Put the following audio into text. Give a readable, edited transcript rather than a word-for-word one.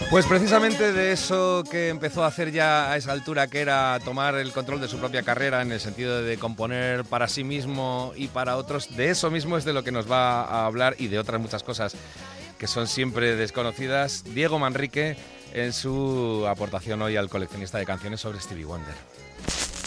Pues precisamente de eso que empezó a hacer ya a esa altura, que era tomar el control de su propia carrera en el sentido de componer para sí mismo y para otros, de eso mismo es de lo que nos va a hablar y de otras muchas cosas que son siempre desconocidas, Diego Manrique en su aportación hoy al coleccionista de canciones sobre Stevie Wonder.